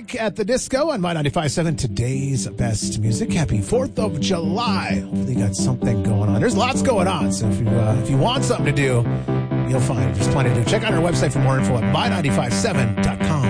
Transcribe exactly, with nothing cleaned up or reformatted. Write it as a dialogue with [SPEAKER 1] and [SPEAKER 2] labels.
[SPEAKER 1] Mike at the Disco on My ninety-five point seven, today's best music. Happy fourth of July. Hopefully you got something going on. There's lots going on, so if you, uh, if you want something to do, you'll find there's plenty to do. Check out our website for more info at my nine five seven dot com.